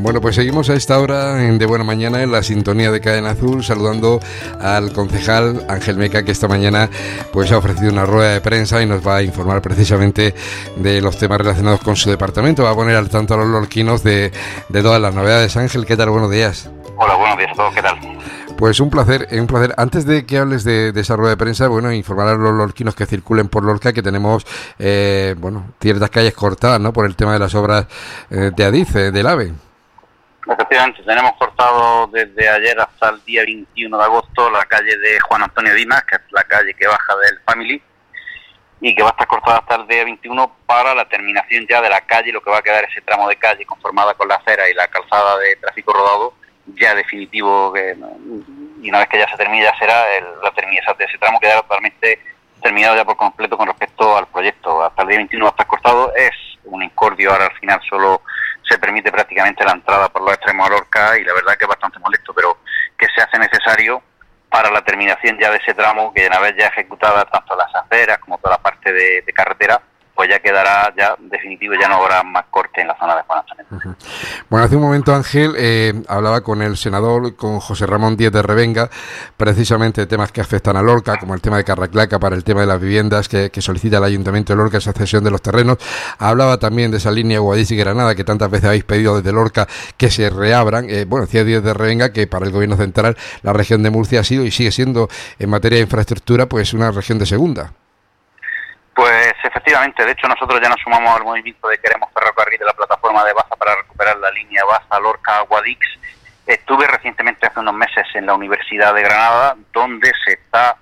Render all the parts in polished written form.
Bueno, pues seguimos a esta hora en De Buena Mañana en la sintonía de Cadena Azul, saludando al concejal Ángel Meca, que esta mañana pues ha ofrecido una rueda de prensa y nos va a informar precisamente de los temas relacionados con su departamento. Va a poner al tanto a los lorquinos de todas las novedades. Ángel, ¿qué tal? Buenos días. Hola, buenos días a todos, ¿qué tal? Pues un placer, un placer. Antes de que hables de esa rueda de prensa, bueno, informar a los lorquinos que circulen por Lorca que tenemos, ciertas calles cortadas, ¿no? Por el tema de las obras de Adif, del AVE. Efectivamente, tenemos cortado desde ayer hasta el día 21 de agosto la calle de Juan Antonio Dimas, que es la calle que baja del Family, y que va a estar cortada hasta el día 21 para la terminación ya de la calle, lo que va a quedar ese tramo de calle conformada con la acera y la calzada de tráfico rodado, ya definitivo, y una vez que ya se termine ya será la terminación de ese tramo, quedará totalmente terminado ya por completo con respecto al proyecto. Hasta el día 21 va a estar cortado, es un incordio, ahora al final solo se permite prácticamente la entrada por los extremos a Lorca y la verdad que es bastante molesto, pero que se hace necesario para la terminación ya de ese tramo, que una vez ya ejecutada tanto las aceras como toda la parte de carretera, pues ya quedará ya definitivo, ya no habrá más corte en la zona de Juan Antonio. Uh-huh. Bueno, hace un momento Ángel hablaba con el senador, con José Ramón Díez de Revenga, precisamente de temas que afectan a Lorca, como el tema de Carraclaca para el tema de las viviendas que solicita el Ayuntamiento de Lorca, esa cesión de los terrenos. Hablaba también de esa línea Guadix y Granada que tantas veces habéis pedido desde Lorca que se reabran. Decía Díez de Revenga que para el Gobierno Central la región de Murcia ha sido y sigue siendo en materia de infraestructura pues una región de segunda. Pues efectivamente, de hecho nosotros ya nos sumamos al movimiento de Queremos Ferrocarril de la plataforma de Baza para recuperar la línea Baza-Lorca-Guadix. Estuve recientemente hace unos meses en la Universidad de Granada, donde se está,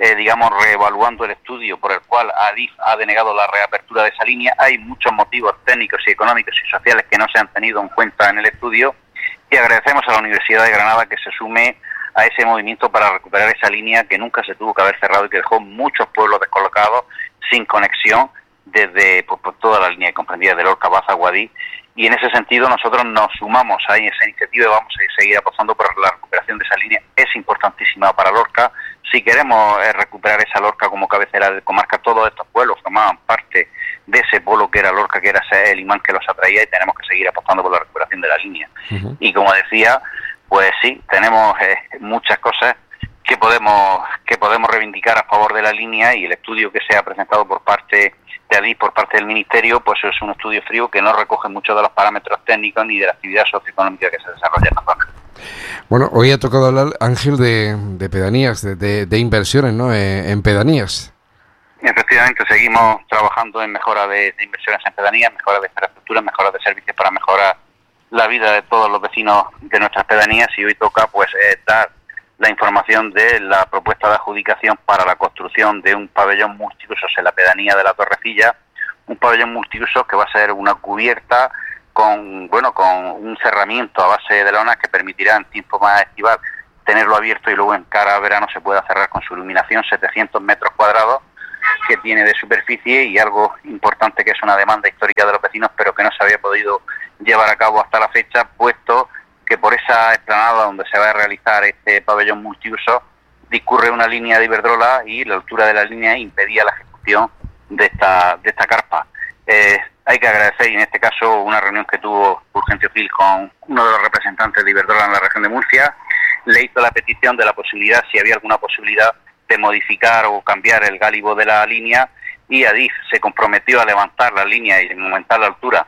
reevaluando el estudio por el cual Adif ha denegado la reapertura de esa línea. Hay muchos motivos técnicos y económicos y sociales que no se han tenido en cuenta en el estudio y agradecemos a la Universidad de Granada que se sume a ese movimiento para recuperar esa línea que nunca se tuvo que haber cerrado y que dejó muchos pueblos descolocados sin conexión desde por toda la línea que comprendía de Lorca, Baza, Guadix, y en ese sentido nosotros nos sumamos a esa iniciativa y vamos a seguir apostando por la recuperación de esa línea. Es importantísima para Lorca. Si queremos recuperar esa Lorca como cabecera de comarca, todos estos pueblos formaban parte de ese polo que era Lorca, que era el imán que los atraía, y tenemos que seguir apostando por la recuperación de la línea. Uh-huh. Y como decía, pues sí, tenemos muchas cosas que podemos reivindicar a favor de la línea, y el estudio que se ha presentado por parte de Adif, por parte del Ministerio, pues es un estudio frío que no recoge muchos de los parámetros técnicos ni de la actividad socioeconómica que se desarrolla en la zona. Bueno, hoy ha tocado hablar, Ángel, de pedanías, de inversiones, ¿no? En pedanías. Efectivamente, seguimos trabajando en mejora de inversiones en pedanías, mejora de infraestructura, mejora de servicios para mejorar la vida de todos los vecinos de nuestras pedanías, y hoy toca pues dar la información de la propuesta de adjudicación para la construcción de un pabellón multiusos en la pedanía de la Torrecilla, un pabellón multiusos que va a ser una cubierta con un cerramiento a base de lonas que permitirá en tiempo más estival tenerlo abierto y luego en cara a verano se pueda cerrar con su iluminación, 700 metros cuadrados que tiene de superficie, y algo importante que es una demanda histórica de los vecinos pero que no se había podido llevar a cabo hasta la fecha, puesto que por esa explanada donde se va a realizar este pabellón multiuso discurre una línea de Iberdrola y la altura de la línea impedía la ejecución de esta carpa. Hay que agradecer, y en este caso una reunión que tuvo Urgencio Gil con uno de los representantes de Iberdrola en la región de Murcia, le hizo la petición de la posibilidad, si había alguna posibilidad de modificar o cambiar el gálibo de la línea, y Adif se comprometió a levantar la línea y aumentar la altura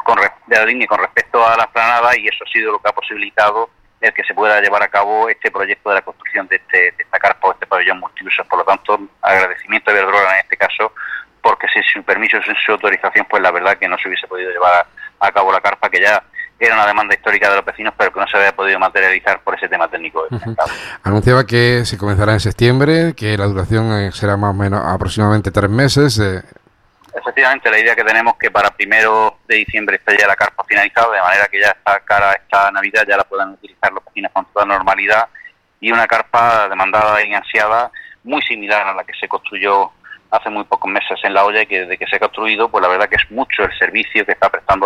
de la línea con respecto a la explanada, y eso ha sido lo que ha posibilitado el que se pueda llevar a cabo este proyecto de la construcción de esta carpa o este pabellón multiusos. Por lo tanto, agradecimiento a Iberdrola en este caso, porque sin su permiso, sin su autorización, pues la verdad que no se hubiese podido llevar a cabo la carpa, que ya era una demanda histórica de los vecinos, pero que no se había podido materializar por ese tema técnico. Uh-huh. Anunciaba que se comenzará en septiembre, que la duración será más o menos aproximadamente 3 meses. Efectivamente, la idea que tenemos es que para 1 de diciembre esté ya la carpa finalizada, de manera que ya esta Navidad ya la puedan utilizar los vecinos con toda normalidad, y una carpa demandada y ansiada, muy similar a la que se construyó hace muy pocos meses en La Hoya, y que desde que se ha construido, pues la verdad que es mucho el servicio que está prestando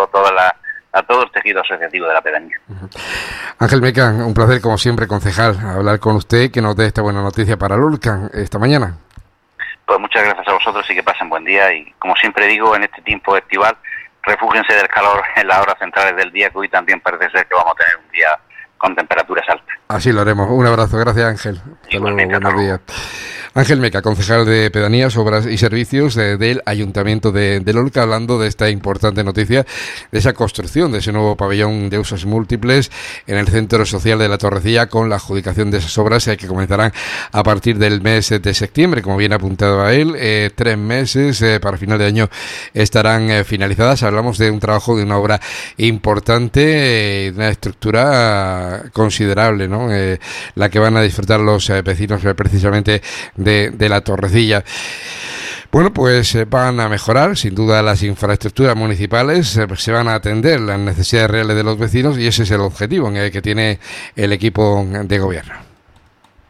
a todo el tejido asociativo de la pedanía. Uh-huh. Ángel Meca, un placer como siempre, concejal, hablar con usted, que nos dé esta buena noticia para Lorca esta mañana. Pues muchas gracias a vosotros y que pasen buen día, y como siempre digo, en este tiempo estival refúgiense del calor en las horas centrales del día, que hoy también parece ser que vamos a tener un día con temperaturas altas. Así lo haremos. Un abrazo. Gracias, Ángel. Hasta luego. Buenos días. Ángel Meca, concejal de Pedanías, Obras y Servicios del Ayuntamiento de Lorca, hablando de esta importante noticia, de esa construcción de ese nuevo pabellón de usos múltiples en el Centro Social de la Torrecilla, con la adjudicación de esas obras que comenzarán a partir del mes de septiembre, como bien apuntado a él. 3 meses para final de año estarán finalizadas. Hablamos de un trabajo, de una obra importante, de una estructura considerable, ¿no? La que van a disfrutar los vecinos precisamente de la Torrecilla. Bueno, pues van a mejorar sin duda las infraestructuras municipales, se van a atender las necesidades reales de los vecinos, y ese es el objetivo que tiene el equipo de gobierno.